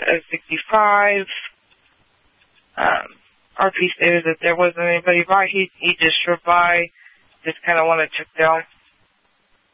at 65. RP stated that there wasn't anybody by. He just drove by, just kind of wanted to check down